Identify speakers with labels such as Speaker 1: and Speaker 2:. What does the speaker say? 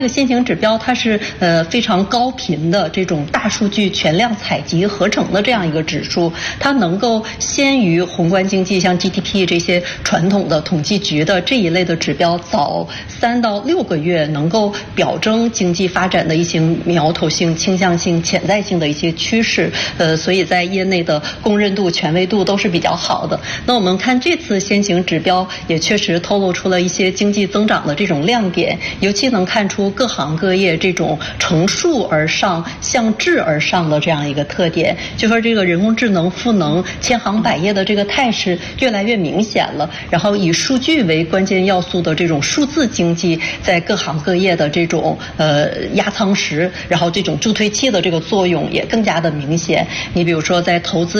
Speaker 1: 这个先行指标它是非常高频的这种大数据全量采集合成的这样一个指数，它能够先于宏观经济像 GDP 这些传统的统计局的这一类的指标早3到6个月能够表征经济发展的一些苗头性、倾向性、潜在性的一些趋势，所以在业内的公认度、权威度都是比较好的。那我们看这次先行指标也确实透露出了一些经济增长的这种亮点，尤其能看出各行各业这种乘数而上、向质而上的这样一个特点，就说这个人工智能赋能千行百业的这个态势越来越明显了。然后以数据为关键要素的这种数字经济，在各行各业的这种压舱石，然后这种助推器的这个作用也更加的明显。你比如说在投资